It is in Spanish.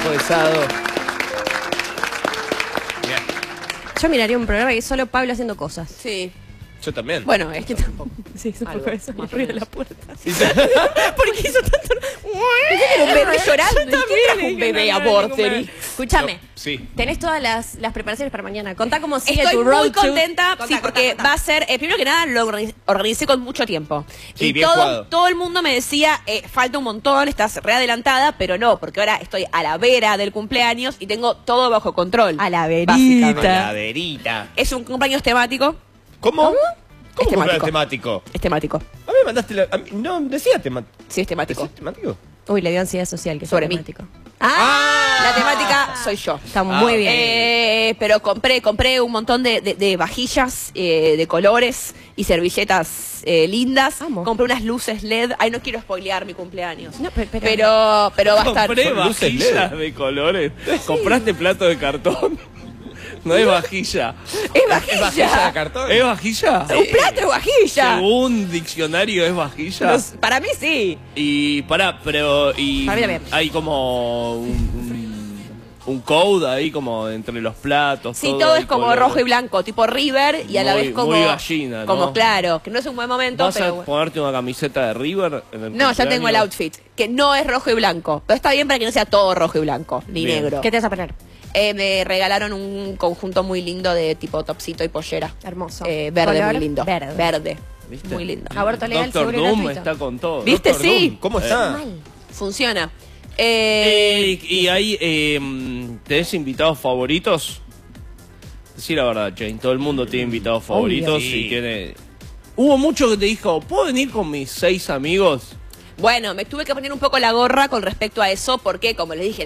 pesado. Bien. Yo miraría un programa que es solo Pablo haciendo cosas. Sí. Yo también. Bueno, es que tampoco. Sí, es un Algo, poco eso. más El ruido o de la menos. puerta. Sí. ¿Por qué hizo tanto? Era un bebé llorando. ¿Y quién trajo un dije, bebé no, a no, Vorterix? ningún Escúchame. No, sí. Tenés todas las preparaciones para mañana. Contá cómo sigue Estoy tu road muy to- contenta, Contá, sí, contá, porque contá. va a ser, primero que nada, lo organicé con mucho tiempo. Sí, y bien jugado. todo el mundo me decía, falta un montón, estás readelantada, pero no, porque ahora estoy a la vera del cumpleaños y tengo todo bajo control. A la básicamente. verita. Calaverita. Es un cumpleaños temático. ¿Cómo? ¿Cómo Es cumpleaños temático. temático? Es temático. A mí me mandaste la... a mí- no, decía temático. Sí, es temático. ¿Decía temático? Uy, le dio ansiedad social, que Sobre es mí. temático. La temática soy yo. Está muy bien. Pero compré un montón de vajillas de colores y servilletas lindas. Amo. Compré unas luces LED. Ay, no quiero spoilear mi cumpleaños. No, pero- pero va a estar. Compré Son luces vajillas LED. de colores. Compraste plato de cartón. No es vajilla. Es ¿Es vajilla de vajilla. cartón? ¿Es vajilla? Un plato de vajilla. Según diccionario es vajilla. Para mí sí. Y pero Para mí también. hay como un code ahí como entre los platos. Sí, todo hay es como colores. rojo y blanco, tipo River y a la Muy- vez como. muy gallina, ¿no? Como claro, que no es un buen momento, ¿Vas pero. a bueno. ponerte una camiseta de River? En el No, ya tengo el cumpleaños? outfit, que no es rojo y blanco. Pero está bien para que no sea todo rojo y blanco, ni Bien. negro. ¿Qué te vas a poner? Me regalaron un conjunto muy lindo de tipo topsito y pollera. Hermoso. Verde, Color muy lindo. verde. ¿Viste? Muy lindo. Aborto legal, Doctor seguro y Doom gratuito. está con todo. ¿Viste? Doctor Sí. Doom, ¿cómo está? Mal. Funciona. Y ahí, ¿tenés invitados favoritos? Decí la verdad, Jane. Todo el mundo tiene invitados favoritos Sí. y tiene... Hubo mucho que te dijo, ¿puedo venir con mis 6 amigos? Bueno, me tuve que poner un poco la gorra con respecto a eso, porque como les dije,